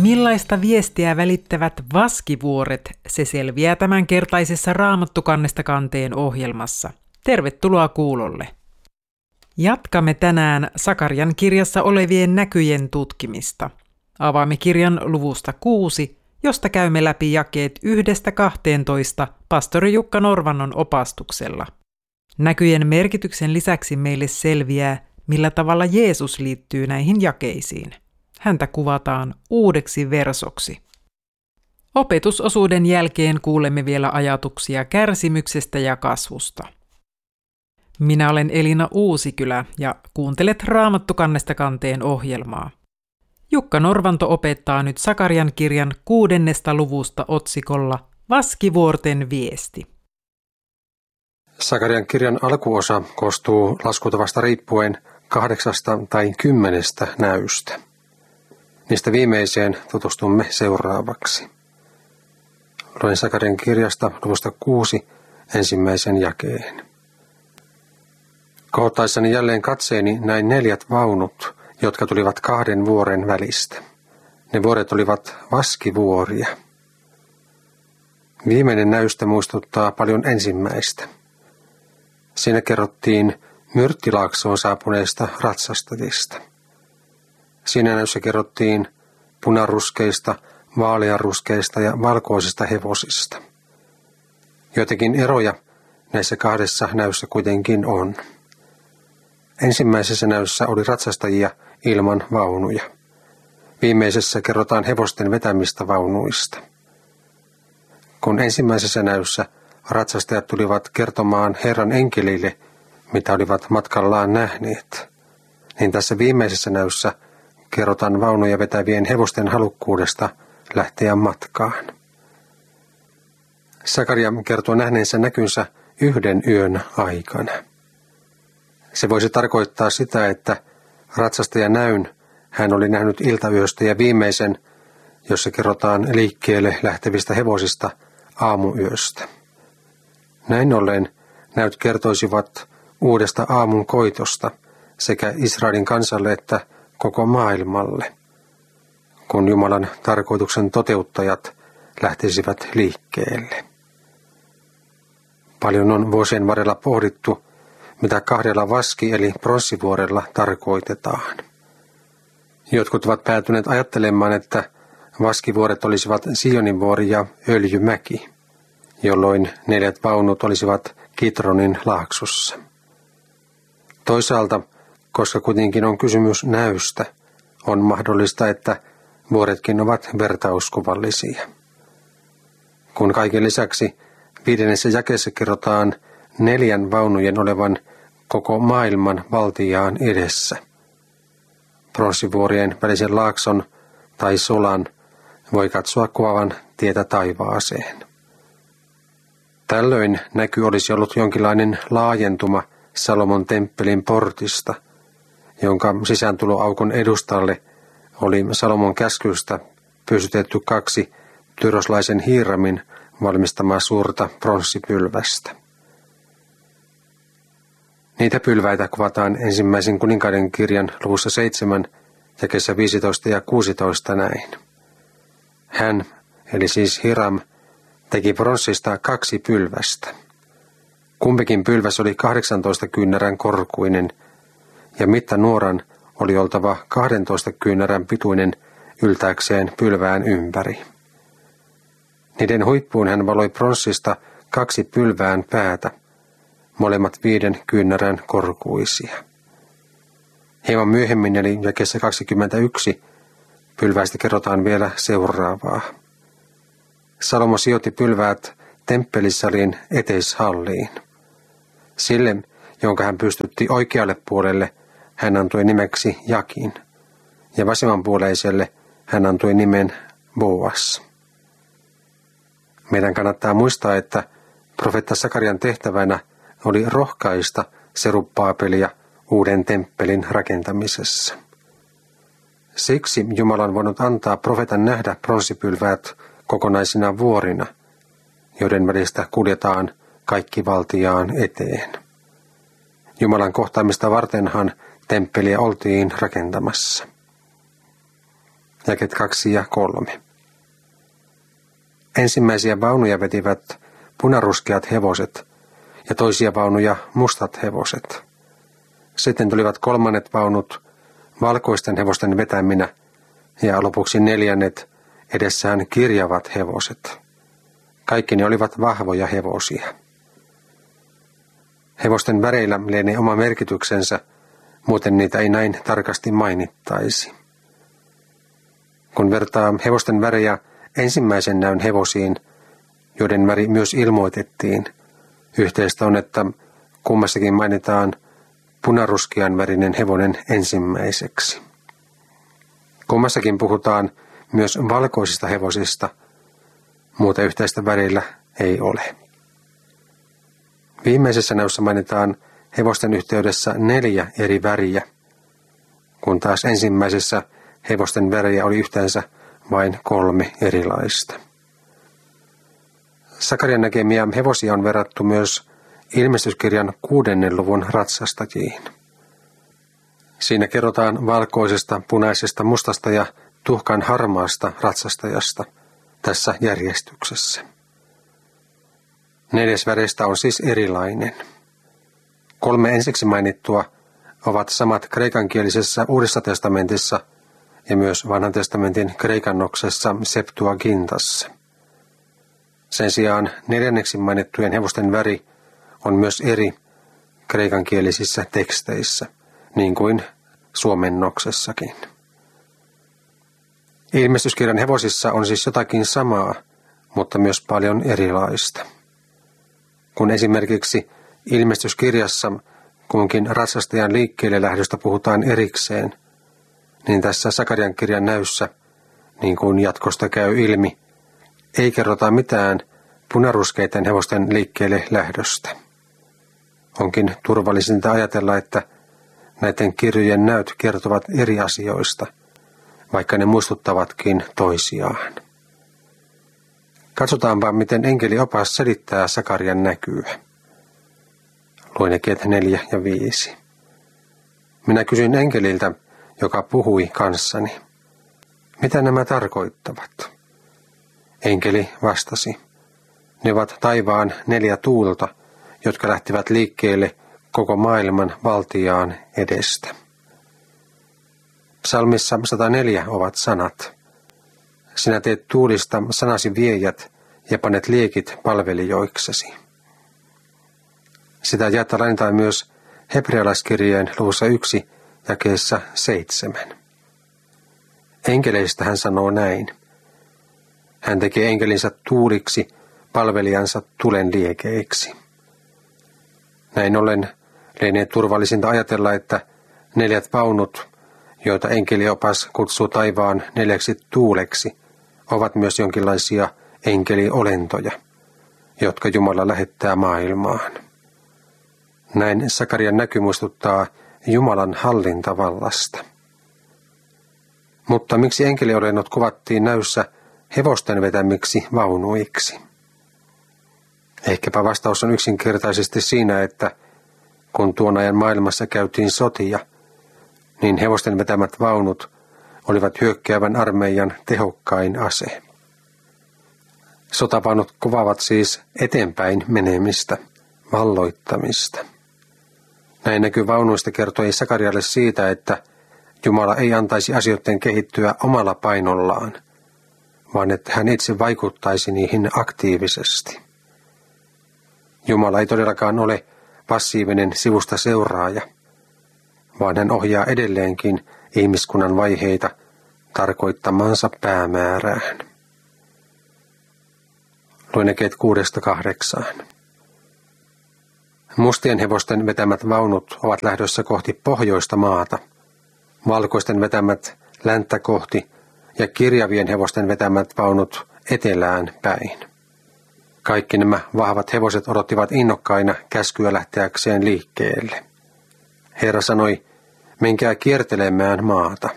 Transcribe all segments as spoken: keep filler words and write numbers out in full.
Millaista viestiä välittävät vaskivuoret, se selviää tämänkertaisessa Raamattu kannesta kanteen ohjelmassa. Tervetuloa kuulolle. Jatkamme tänään Sakarian kirjassa olevien näkyjen tutkimista. Avaamme kirjan luvusta kuusi, josta käymme läpi jakeet yhdestä kahteentoista pastori Jukka Norvannon opastuksella. Näkyjen merkityksen lisäksi meille selviää, millä tavalla Jeesus liittyy näihin jakeisiin. Häntä kuvataan uudeksi versoksi. Opetusosuuden jälkeen kuulemme vielä ajatuksia kärsimyksestä ja kasvusta. Minä olen Elina Uusikylä ja kuuntelet Raamattu kannesta kanteen ohjelmaa. Jukka Norvanto opettaa nyt Sakarian kirjan kuudennesta luvusta otsikolla Vaskivuorten viesti. Sakarian kirjan alkuosa koostuu laskutavasta riippuen kahdeksasta tai kymmenestä näystä. Niistä viimeiseen tutustumme seuraavaksi. Luen Sakarian kirjasta luvusta kuusi ensimmäisen jakeen. Kohottaessani jälleen katseeni näin neljät vaunut, jotka tulivat kahden vuoren välistä. Ne vuoret olivat vaskivuoria. Viimeinen näystä muistuttaa paljon ensimmäistä. Siinä kerrottiin Myrttilaaksoon saapuneista ratsastajista. Siinä näyssä kerrottiin punaruskeista, vaaleanruskeista ja valkoisista hevosista. Joitakin eroja näissä kahdessa näyssä kuitenkin on. Ensimmäisessä näyssä oli ratsastajia ilman vaunuja. Viimeisessä kerrotaan hevosten vetämistä vaunuista. Kun ensimmäisessä näyssä ratsastajat tulivat kertomaan Herran enkelille, mitä olivat matkallaan nähneet, niin tässä viimeisessä näyssä kerrotaan vaunuja vetävien hevosten halukkuudesta lähteä matkaan. Sakaria kertoo nähneensä näkynsä yhden yön aikana. Se voisi tarkoittaa sitä, että ratsastajan näyn hän oli nähnyt iltayöstä ja viimeisen, jossa kerrotaan liikkeelle lähtevistä hevosista aamuyöstä. Näin ollen näyt kertoisivat uudesta aamun koitosta sekä Israelin kansalle että koko maailmalle, kun Jumalan tarkoituksen toteuttajat lähtisivät liikkeelle. Paljon on vuosien varrella pohdittu, mitä kahdella vaski- eli pronssivuorella tarkoitetaan. Jotkut ovat päätyneet ajattelemaan, että vaskivuoret olisivat Sionin vuori ja Öljymäki, jolloin neljät vaunut olisivat Kitronin laaksossa. Toisaalta, koska kuitenkin on kysymys näystä, on mahdollista, että vuoretkin ovat vertauskuvallisia. Kun kaiken lisäksi viidennessä jakeessa kerrotaan neljän vaunujen olevan koko maailman valtiaan edessä. Pronssivuorien välisen laakson tai solan voi katsoa kuvavan tietä taivaaseen. Tällöin näky olisi ollut jonkinlainen laajentuma Salomon temppelin portista, jonka sisääntuloaukon edustalle oli Salomon käskystä pystytetty kaksi tyroslaisen Hiiramin valmistamaa suurta pronssipylvästä. Niitä pylväitä kuvataan ensimmäisen kuninkaiden kirjan luvussa seitsemän, jakeessa viisitoista ja kuusitoista näin. Hän, eli siis Hiram, teki pronssista kaksi pylvästä. Kumpikin pylväs oli kahdeksantoista kyynärän korkuinen, ja mittanuoran oli oltava kahdentoista kyynärän pituinen yltääkseen pylvään ympäri. Niiden huippuun hän valoi pronssista kaksi pylvään päätä, molemmat viiden kyynärän korkuisia. Hieman myöhemmin, eli jakeessa kaksikymmentäyksi, pylväistä kerrotaan vielä seuraavaa. Salomo sijoitti pylväät temppelisalin eteishalliin. Sille, jonka hän pystytti oikealle puolelle, hän antoi nimeksi Jakin, ja vasemmanpuoleiselle hän antoi nimen Boas. Meidän kannattaa muistaa, että profeetta Sakarian tehtävänä oli rohkaista Serubbaabelia uuden temppelin rakentamisessa. Siksi Jumala on voinut antaa profeetan nähdä pronssipylväät kokonaisina vuorina, joiden välistä kuljetaan kaikki valtiaan eteen. Jumalan kohtaamista vartenhan temppeliä oltiin rakentamassa. jakeet kaksi ja kolme. Ensimmäisiä vaunuja vetivät punaruskeat hevoset ja toisia vaunuja mustat hevoset. Sitten tulivat kolmannet vaunut valkoisten hevosten vetäminä ja lopuksi neljännet edessään kirjavat hevoset. Kaikki ne olivat vahvoja hevosia. Hevosten väreillä lienee oma merkityksensä, muuten niitä ei näin tarkasti mainittaisi. Kun vertaa hevosten värejä ensimmäisen näyn hevosiin, joiden väri myös ilmoitettiin, yhteistä on, että kummassakin mainitaan punaruskean värinen hevonen ensimmäiseksi. Kummassakin puhutaan myös valkoisista hevosista, muuta yhteistä värillä ei ole. Viimeisessä näyssä mainitaan hevosten yhteydessä neljä eri väriä, kun taas ensimmäisessä hevosten värejä oli yhteensä vain kolme erilaista. Sakarian näkemiä hevosia on verrattu myös ilmestyskirjan kuudennen luvun ratsastajiin. Siinä kerrotaan valkoisesta, punaisesta, mustasta ja tuhkan harmaasta ratsastajasta tässä järjestyksessä. Neljäs väreistä on siis erilainen. Kolme ensiksi mainittua ovat samat kreikankielisessä Uudessa testamentissa ja myös Vanhan testamentin kreikannoksessa Septuagintassa. Sen sijaan neljänneksi mainittujen hevosten väri on myös eri kreikankielisissä teksteissä, niin kuin suomennoksessakin. Ilmestyskirjan hevosissa on siis jotakin samaa, mutta myös paljon erilaista. Kun esimerkiksi ilmestyskirjassa kunkin ratsastajan liikkeelle lähdöstä puhutaan erikseen, niin tässä Sakarian kirjan näyssä, niin kuin jatkosta käy ilmi, ei kerrota mitään punaruskeiden hevosten liikkeelle lähdöstä. Onkin turvallisinta ajatella, että näiden kirjojen näyt kertovat eri asioista, vaikka ne muistuttavatkin toisiaan. Katsotaanpa, miten enkeliopas selittää Sakarian näkyä. Luen jakeet neljä ja viisi. Minä kysyin enkeliltä, joka puhui kanssani, mitä nämä tarkoittavat? Enkeli vastasi, ne ovat taivaan neljä tuulta, jotka lähtivät liikkeelle koko maailman valtiaan edestä. Psalmissa sata neljä ovat sanat. Sinä teet tuulista sanasi viejät ja panet liekit palvelijoiksesi. Sitä jaetta lainataan myös hebrealaiskirjeen luvussa yksi jakeessa seitsemän. Enkeleistä hän sanoo näin. Hän tekee enkelinsä tuuliksi, palvelijansa tulen liekeiksi. Näin ollen lienee turvallisinta ajatella, että neljät vaunut, joita enkeliopas kutsuu taivaan neljäksi tuuleksi, ovat myös jonkinlaisia enkeliolentoja, jotka Jumala lähettää maailmaan. Näin Sakarian näky muistuttaa Jumalan hallintavallasta. Mutta miksi enkeliolennot kuvattiin näyssä hevosten vetämiksi vaunuiksi? Ehkäpä vastaus on yksinkertaisesti siinä, että kun tuon ajan maailmassa käytiin sotia, niin hevosten vetämät vaunut olivat hyökkäävän armeijan tehokkain ase. Sotavaunut kuvaavat siis eteenpäin menemistä, valloittamista. Näin näky vaunuista kertoi Sakarialle siitä, että Jumala ei antaisi asioiden kehittyä omalla painollaan, vaan että hän itse vaikuttaisi niihin aktiivisesti. Jumala ei todellakaan ole passiivinen sivusta seuraaja, vaan hän ohjaa edelleenkin ihmiskunnan vaiheita tarkoittamansa päämäärään. Luen jakeet kuudesta kahdeksaan. Mustien hevosten vetämät vaunut ovat lähdössä kohti pohjoista maata, valkoisten vetämät länttä kohti ja kirjavien hevosten vetämät vaunut etelään päin. Kaikki nämä vahvat hevoset odottivat innokkaina käskyä lähteäkseen liikkeelle. Herra sanoi, menkää kiertelemään maata.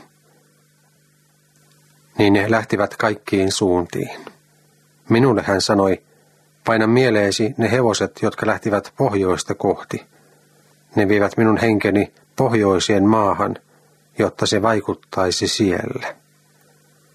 Niin ne lähtivät kaikkiin suuntiin. Minulle hän sanoi, paina mieleesi ne hevoset, jotka lähtivät pohjoista kohti. Ne vievät minun henkeni pohjoiseen maahan, jotta se vaikuttaisi siellä.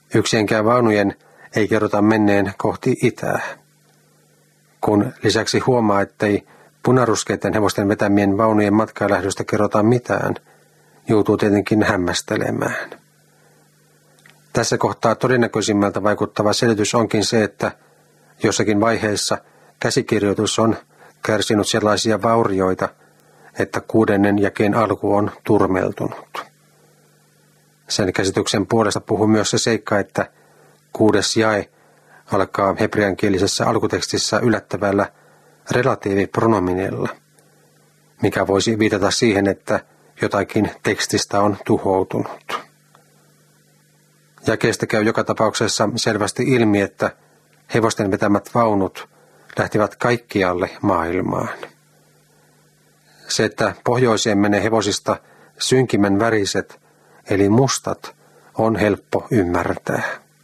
Yksienkään vaunujen ei kerrota menneen kohti itää. Kun lisäksi huomaa, ettei punaruskeiden hevosten vetämien vaunujen matkalähdöstä kerrota mitään, joutuu tietenkin hämmästelemään. Tässä kohtaa todennäköisimmältä vaikuttava selitys onkin se, että jossakin vaiheessa käsikirjoitus on kärsinyt sellaisia vaurioita, että kuudennen jakeen alku on turmeltunut. Sen käsityksen puolesta puhuu myös se seikka, että kuudes jae alkaa hebreankielisessä alkutekstissä yllättävällä relatiivipronominella, mikä voisi viitata siihen, että jotakin tekstistä on tuhoutunut. Jakeesta käy joka tapauksessa selvästi ilmi, että hevosten vetämät vaunut lähtivät kaikkialle maailmaan. Se, että pohjoiseen menee hevosista synkimän väriset, eli mustat, on helppo ymmärtää.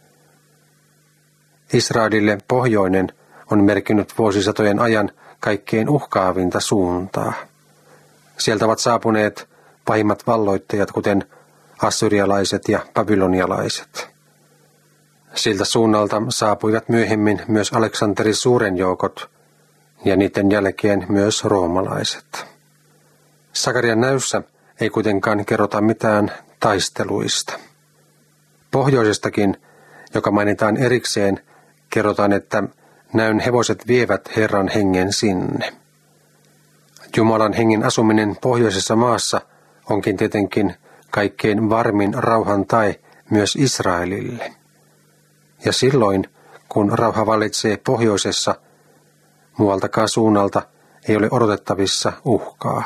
Israelille pohjoinen on merkinnyt vuosisatojen ajan kaikkein uhkaavinta suuntaa. Sieltä ovat saapuneet pahimmat valloittajat, kuten assyrialaiset ja babylonialaiset. Siltä suunnalta saapuivat myöhemmin myös Aleksanterin suuren joukot ja niiden jälkeen myös roomalaiset. Sakarian näyssä ei kuitenkaan kerrota mitään taisteluista. Pohjoisestakin, joka mainitaan erikseen, kerrotaan, että näyn hevoset vievät Herran hengen sinne. Jumalan hengen asuminen pohjoisessa maassa onkin tietenkin kaikkein varmin rauhan tae myös Israelille. Ja silloin, kun rauha vallitsee pohjoisessa, muualtakaan suunnalta ei ole odotettavissa uhkaa.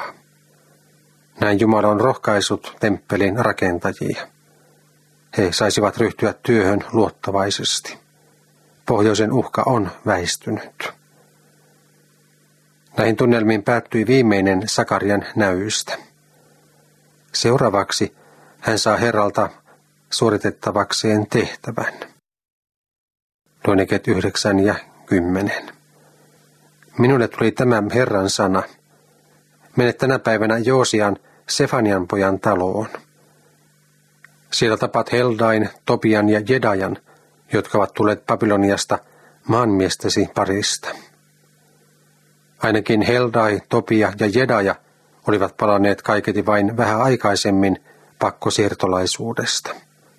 Näin Jumala on rohkaissut temppelin rakentajia. He saisivat ryhtyä työhön luottavaisesti. Pohjoisen uhka on väistynyt. Näihin tunnelmiin päättyi viimeinen Sakarian näyistä. Seuraavaksi hän saa Herralta suoritettavakseen tehtävän. Luen jakeet yhdeksän ja kymmenen. Minulle tuli tämä Herran sana. Mene tänä päivänä Joosian, Sefanian pojan taloon. Siellä tapat Heldain, Tobian ja Jedajan, jotka ovat tulleet Babyloniasta maanmiestesi parista. Ainakin Heldai, Tobia ja Jedaja olivat palanneet kaiketi vain vähän aikaisemmin pakkosiirtolaisuudesta.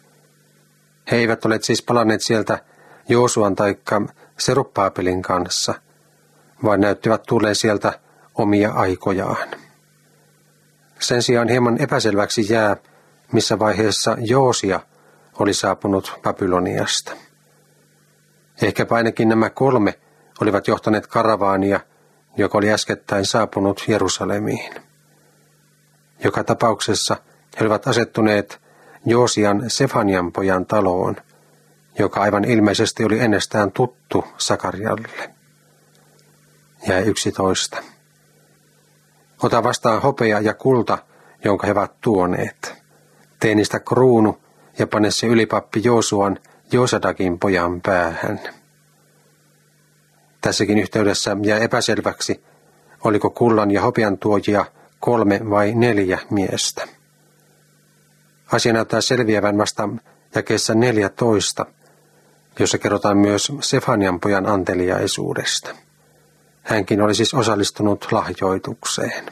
He eivät ole siis palanneet sieltä Joosuan taikka Serubbaabelin kanssa, vaan näyttivät tulleen sieltä omia aikojaan. Sen sijaan hieman epäselväksi jää, missä vaiheessa Joosia oli saapunut Babyloniasta. Ehkäpä ainakin nämä kolme olivat johtaneet karavaania, joka oli äskettäin saapunut Jerusalemiin. Joka tapauksessa he olivat asettuneet Joosian Sefanian pojan taloon, joka aivan ilmeisesti oli ennestään tuttu Sakarialle. Jäi yksitoista. Ota vastaan hopea ja kulta, jonka he ovat tuoneet. Tee niistä kruunu ja pane se ylipappi Joosuan Joosadakin pojan päähän. Tässäkin yhteydessä jää epäselväksi, oliko kullan ja hopean tuojia kolme vai neljä miestä. Asia näyttää selviävän vasta jakeessa neljätoista, jossa kerrotaan myös Sefanian pojan anteliaisuudesta. Hänkin oli siis osallistunut lahjoitukseen.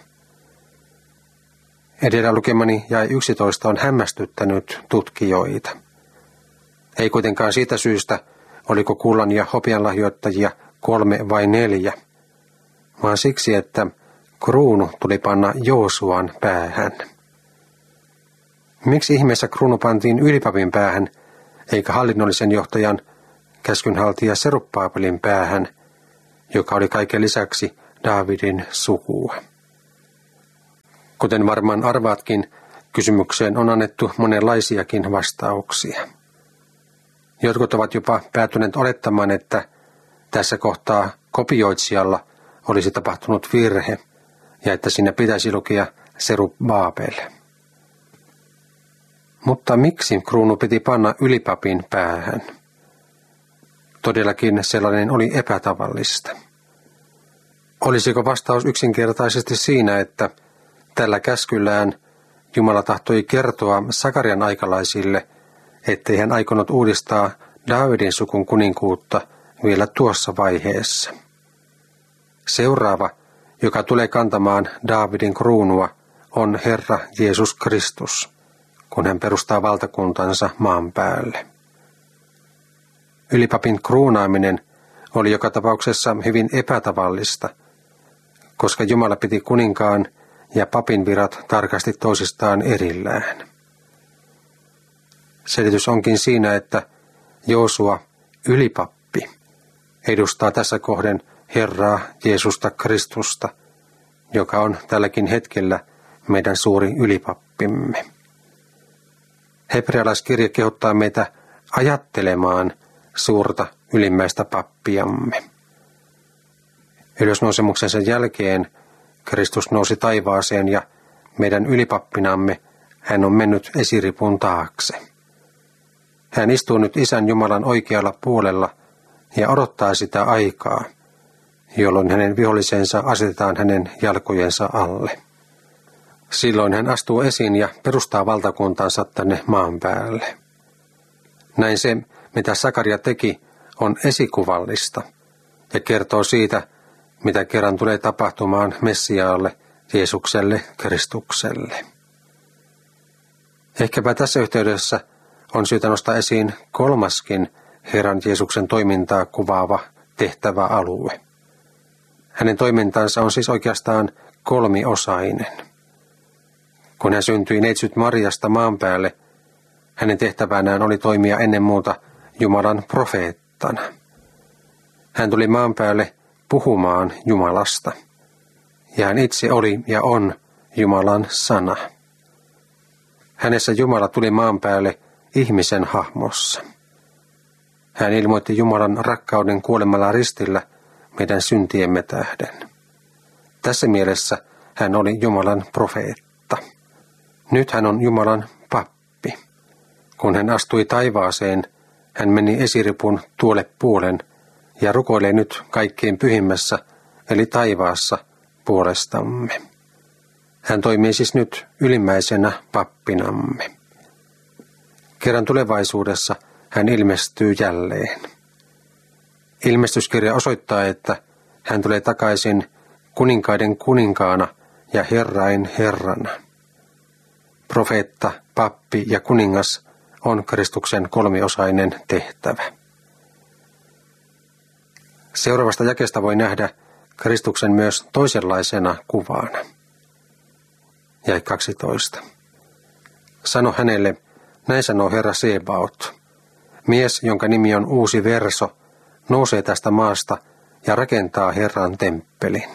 Edellä lukemani jae yksitoista on hämmästyttänyt tutkijoita. Ei kuitenkaan siitä syystä, oliko kullan ja hopean lahjoittajia kolme vai neljä, vaan siksi, että kruunu tuli panna Joosuan päähän. Miksi ihmeessä kruunu pantiin ylipapin päähän, eikä hallinnollisen johtajan käskynhaltija Serubbaabelin päähän, joka oli kaiken lisäksi Daavidin sukua? Kuten varmaan arvaatkin, kysymykseen on annettu monenlaisiakin vastauksia. Jotkut ovat jopa päätyneet olettamaan, että tässä kohtaa kopioitsijalla olisi tapahtunut virhe ja että siinä pitäisi lukea Serubbaabel. Mutta miksi kruunu piti panna ylipapin päähän? Todellakin sellainen oli epätavallista. Olisiko vastaus yksinkertaisesti siinä, että tällä käskyllään Jumala tahtoi kertoa Sakarian aikalaisille, ettei hän aikonut uudistaa Daavidin sukun kuninkuutta vielä tuossa vaiheessa. Seuraava, joka tulee kantamaan Daavidin kruunua, on Herra Jeesus Kristus, kun hän perustaa valtakuntansa maan päälle. Ylipapin kruunaaminen oli joka tapauksessa hyvin epätavallista, koska Jumala piti kuninkaan ja papin virat tarkasti toisistaan erillään. Selitys onkin siinä, että Joosua, ylipappi, edustaa tässä kohden Herraa Jeesusta Kristusta, joka on tälläkin hetkellä meidän suuri ylipappimme. Hebrealaiskirja kehottaa meitä ajattelemaan suurta ylimmäistä pappiamme. Ylösnousemuksensa jälkeen Kristus nousi taivaaseen ja meidän ylipappinamme hän on mennyt esiripun taakse. Hän istuu nyt Isän Jumalan oikealla puolella ja odottaa sitä aikaa, jolloin hänen vihollisensa asetetaan hänen jalkojensa alle. Silloin hän astuu esiin ja perustaa valtakuntansa tänne maan päälle. Näin se, mitä Sakaria teki, on esikuvallista ja kertoo siitä, mitä kerran tulee tapahtumaan Messiaalle, Jeesukselle, Kristukselle. Ehkäpä tässä yhteydessä on syytä nostaa esiin kolmaskin Herran Jeesuksen toimintaa kuvaava tehtävä alue. Hänen toimintansa on siis oikeastaan kolmiosainen. Kun hän syntyi neitsyt Mariasta maan päälle, hänen tehtävänään oli toimia ennen muuta Jumalan profeettana. Hän tuli maan päälle puhumaan Jumalasta, ja hän itse oli ja on Jumalan sana. Hänessä Jumala tuli maan päälle ihmisen hahmossa. Hän ilmoitti Jumalan rakkauden kuolemalla ristillä meidän syntiemme tähden. Tässä mielessä hän oli Jumalan profeetta. Nyt hän on Jumalan pappi. Kun hän astui taivaaseen, hän meni esiripun tuolle puolen ja rukoilee nyt kaikkein pyhimmässä, eli taivaassa, puolestamme. Hän toimii siis nyt ylimmäisenä pappinamme. Kerran tulevaisuudessa hän ilmestyy jälleen. Ilmestyskirja osoittaa, että hän tulee takaisin kuninkaiden kuninkaana ja herrain herrana. Profeetta, pappi ja kuningas on Kristuksen kolmiosainen tehtävä. Seuraavasta jakeesta voi nähdä Kristuksen myös toisenlaisena kuvana. Jae kaksitoista. Sano hänelle, näin sanoo Herra Sebaot. Mies, jonka nimi on Uusi Verso, nousee tästä maasta ja rakentaa Herran temppelin.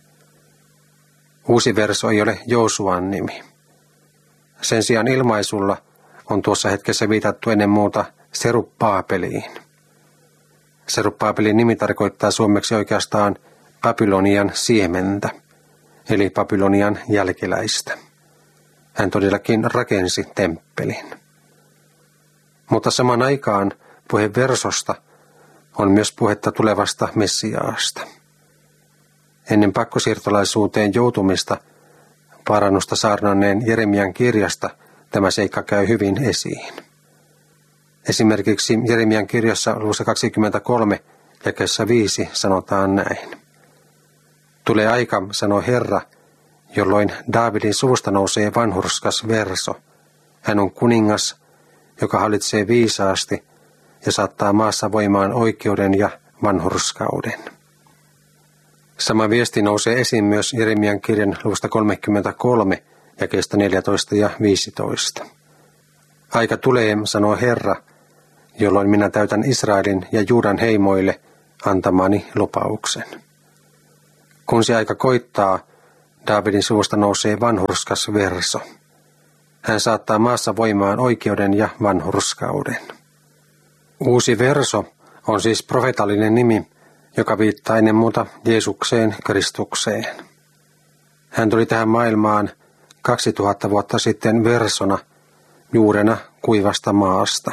Uusi Verso ei ole Joosuan nimi. Sen sijaan ilmaisulla on tuossa hetkessä viitattu ennen muuta Serubbaabeliin. Serubbaabelin nimi tarkoittaa suomeksi oikeastaan Babylonian siementä, eli Babylonian jälkeläistä. Hän todellakin rakensi temppelin. Mutta samaan aikaan puhe versosta on myös puhetta tulevasta Messiaasta. Ennen pakkosiirtolaisuuteen joutumista parannusta saarnanneen Jeremian kirjasta tämä seikka käy hyvin esiin. Esimerkiksi Jeremian kirjassa luvussa kaksikymmentäkolme jakeessa viisi sanotaan näin. Tulee aika, sanoo Herra, jolloin Daavidin suvusta nousee vanhurskas Verso. Hän on kuningas, joka hallitsee viisaasti ja saattaa maassa voimaan oikeuden ja vanhurskauden. Sama viesti nousee esiin myös Jeremian kirjan luvusta kolmekymmentäkolme jakeesta neljätoista ja viisitoista. Aika tulee, sanoo Herra, jolloin minä täytän Israelin ja Juudan heimoille antamani lupauksen. Kun se aika koittaa, Daavidin suvusta nousee vanhurskas Verso. Hän saattaa maassa voimaan oikeuden ja vanhurskauden. Uusi Verso on siis profeetallinen nimi, joka viittaa ennen muuta Jeesukseen Kristukseen. Hän tuli tähän maailmaan kaksituhatta vuotta sitten versona, juurena kuivasta maasta.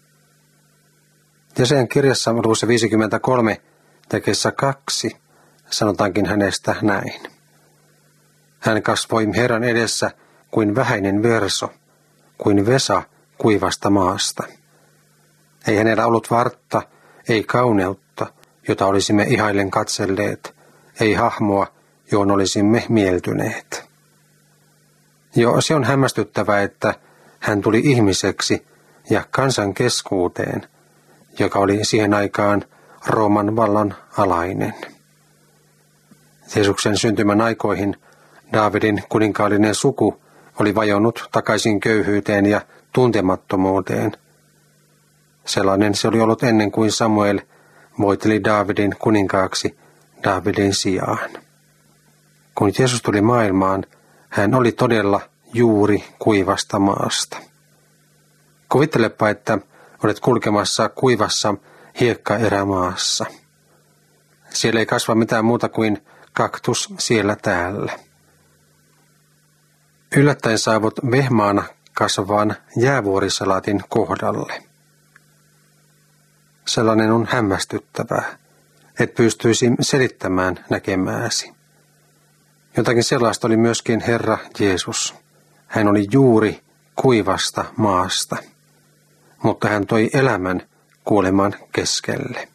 Ja sen kirjassa luvussa viisikymmentäkolme jakeessa kaksi sanotaankin hänestä näin. Hän kasvoi Herran edessä kuin vähäinen verso, kuin vesa kuivasta maasta. Ei hänellä ollut vartta, ei kauneutta, jota olisimme ihaillen katselleet, ei hahmoa, johon olisimme mieltyneet. Jo se on hämmästyttävää, että hän tuli ihmiseksi ja kansan keskuuteen, joka oli siihen aikaan Rooman vallan alainen. Jeesuksen syntymän aikoihin Daavidin kuninkaallinen suku oli vajonnut takaisin köyhyyteen ja tuntemattomuuteen. Sellainen se oli ollut ennen kuin Samuel voiteli Daavidin kuninkaaksi Daavidin sijaan. Kun Jeesus tuli maailmaan, hän oli todella juuri kuivasta maasta. Kuvittelepa, että olet kulkemassa kuivassa hiekkaerämaassa. Siellä ei kasva mitään muuta kuin kaktus siellä täällä. Yllättäen saavut vehmaana kasvavan jäävuorisalaatin kohdalle. Sellainen on hämmästyttävää, et pystyisi selittämään näkemääsi. Jotakin sellaista oli myöskin Herra Jeesus. Hän oli juuri kuivasta maasta, mutta hän toi elämän kuoleman keskelle.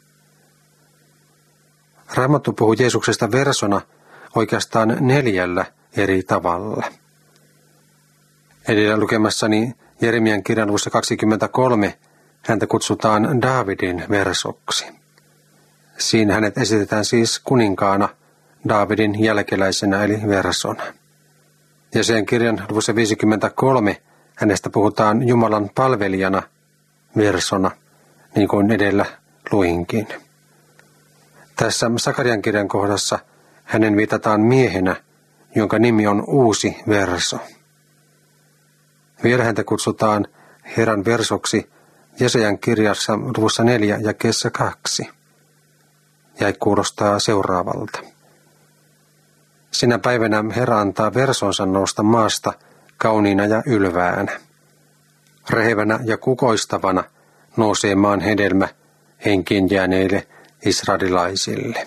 Raamattu puhuu Jeesuksesta versona oikeastaan neljällä eri tavalla. Edellä lukemassani Jeremian kirjan luvussa kaksikymmentäkolme häntä kutsutaan Daavidin versoksi. Siinä hänet esitetään siis kuninkaana Daavidin jälkeläisenä eli versona. Ja sen kirjan luvussa viisikymmentäkolme hänestä puhutaan Jumalan palvelijana versona, niin kuin edellä luinkin. Tässä Sakarian kirjan kohdassa hänen viitataan miehenä, jonka nimi on uusi verso. Vielä häntä kutsutaan Herran versoksi Jesajan kirjassa luvussa neljä ja jakeessa kaksi. Ja kuulostaa seuraavalta. Sinä päivänä Herra antaa versonsa nousta maasta kauniina ja ylväänä. Rehevänä ja kukoistavana nousee maan hedelmä henkiin jääneille israelilaisille.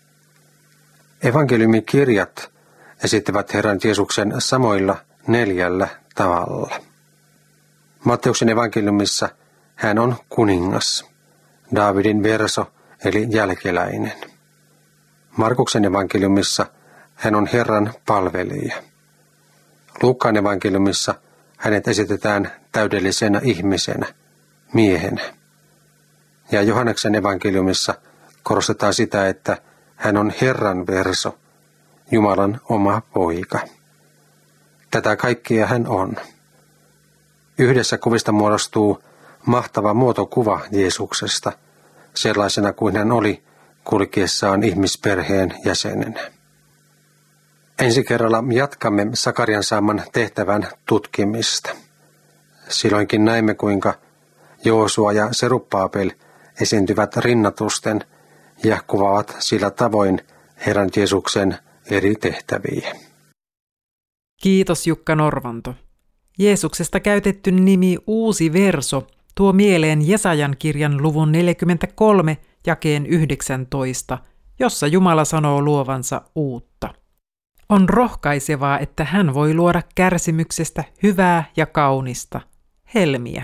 Evankeliumikirjat esittävät Herran Jeesuksen samoilla neljällä tavalla. Matteuksen evankeliumissa hän on kuningas, Daavidin verso eli jälkeläinen. Markuksen evankeliumissa hän on Herran palvelija. Luukkaan evankeliumissa hänet esitetään täydellisenä ihmisenä, miehenä. Ja Johanneksen evankeliumissa korostetaan sitä, että hän on Herran verso, Jumalan oma poika. Tätä kaikkia hän on. Yhdessä kuvista muodostuu mahtava muotokuva Jeesuksesta, sellaisena kuin hän oli kulkiessaan ihmisperheen jäsenenä. Ensi kerralla jatkamme Sakarian saaman tehtävän tutkimista. Silloinkin näemme, kuinka Joosua ja Serubbaabel esiintyvät rinnatusten ja kuvaavat sillä tavoin Herran Jeesuksen eri tehtäviä. Kiitos Jukka Norvanto. Jeesuksesta käytetty nimi uusi verso tuo mieleen Jesajan kirjan luvun neljäkymmentäkolme jakeen yhdeksäntoista, jossa Jumala sanoo luovansa uutta. On rohkaisevaa, että hän voi luoda kärsimyksestä hyvää ja kaunista, helmiä.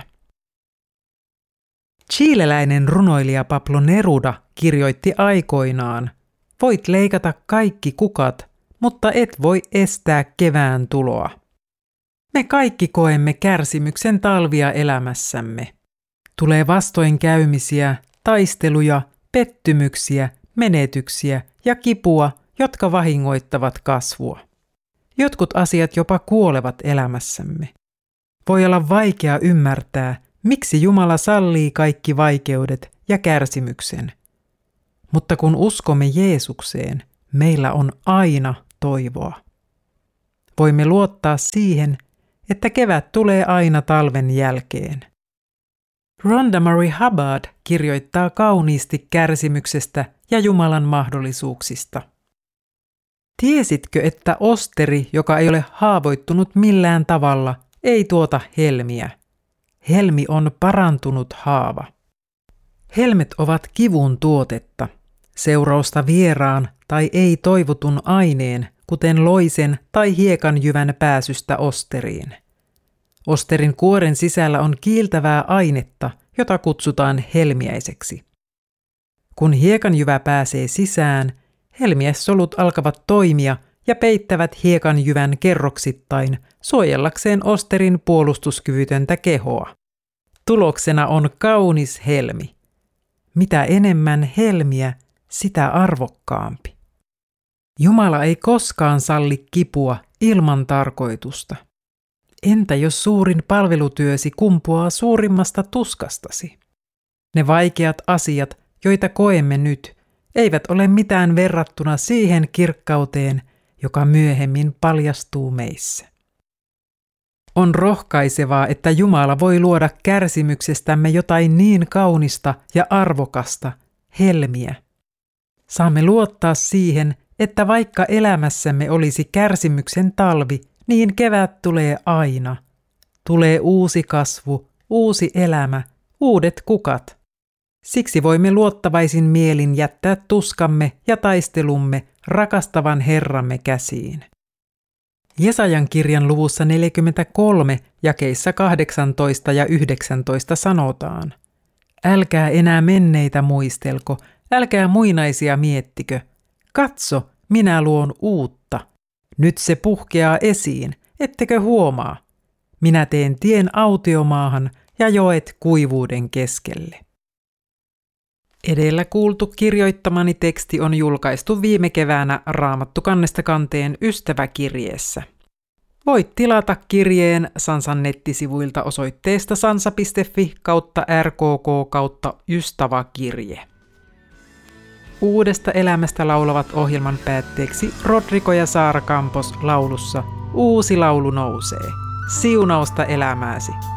Chileläinen runoilija Pablo Neruda kirjoitti aikoinaan, voit leikata kaikki kukat, mutta et voi estää kevään tuloa. Me kaikki koemme kärsimyksen talvia elämässämme. Tulee vastoinkäymisiä, taisteluja, pettymyksiä, menetyksiä ja kipua, jotka vahingoittavat kasvua. Jotkut asiat jopa kuolevat elämässämme. Voi olla vaikea ymmärtää, miksi Jumala sallii kaikki vaikeudet ja kärsimyksen. Mutta kun uskomme Jeesukseen, meillä on aina toivoa. Voimme luottaa siihen, että kevät tulee aina talven jälkeen. Rhonda Murray Hubbard kirjoittaa kauniisti kärsimyksestä ja Jumalan mahdollisuuksista. Tiesitkö, että osteri, joka ei ole haavoittunut millään tavalla, ei tuota helmiä? Helmi on parantunut haava. Helmet ovat kivun tuotetta, seurausta vieraan tai ei-toivotun aineen, kuten loisen tai hiekanjyvän pääsystä osteriin. Osterin kuoren sisällä on kiiltävää ainetta, jota kutsutaan helmiäiseksi. Kun hiekanjyvä pääsee sisään, helmiäissolut alkavat toimia ja peittävät hiekanjyvän kerroksittain suojellakseen osterin puolustuskyvytöntä kehoa. Tuloksena on kaunis helmi. Mitä enemmän helmiä, sitä arvokkaampi. Jumala ei koskaan salli kipua ilman tarkoitusta. Entä jos suurin palvelutyösi kumpuaa suurimmasta tuskastasi? Ne vaikeat asiat, joita koemme nyt, eivät ole mitään verrattuna siihen kirkkauteen, joka myöhemmin paljastuu meissä. On rohkaisevaa, että Jumala voi luoda kärsimyksestämme jotain niin kaunista ja arvokasta, helmiä. Saamme luottaa siihen, että vaikka elämässämme olisi kärsimyksen talvi, niin kevät tulee aina. Tulee uusi kasvu, uusi elämä, uudet kukat. Siksi voimme luottavaisin mielin jättää tuskamme ja taistelumme rakastavan Herramme käsiin. Jesajan kirjan luvussa neljäkymmentäkolme jakeissa kahdeksantoista ja yhdeksäntoista sanotaan: Älkää enää menneitä muistelko, älkää muinaisia miettikö. Katso, minä luon uutta. Nyt se puhkeaa esiin, ettekö huomaa? Minä teen tien autiomaahan ja joet kuivuuden keskelle. Edellä kuultu kirjoittamani teksti on julkaistu viime keväänä Raamattu kannesta kanteen ystäväkirjeessä. Voit tilata kirjeen Sansan nettisivuilta osoitteesta sansa piste fi kautta rkk kautta ystäväkirje. Uudesta elämästä laulavat ohjelman päätteeksi Rodrigo ja Saara Campos laulussa Uusi laulu nousee. Siunausta elämääsi!